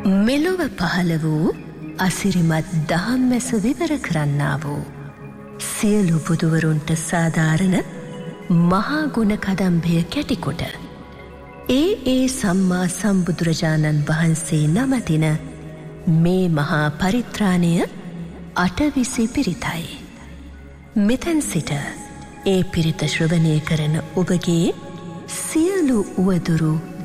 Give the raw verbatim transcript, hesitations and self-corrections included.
මෙලොව පහළ වූ අසිරිමත් දහම් මැස විවර කරන්නා වූ සියලු බුදුවරුන්ට සාධාරණ මහා ගුණ කදම්භය කැටිකොට ඒ ඒ සම්මා සම්බුදුරජාණන් වහන්සේ නමතින මේ මහා පරිත්‍රාණය අටවිසි පිරිතයි. මෙතැන් සිට ඒ පිරිත ශ්‍රවණය කරන ඔබගේ සියලු උවදුරු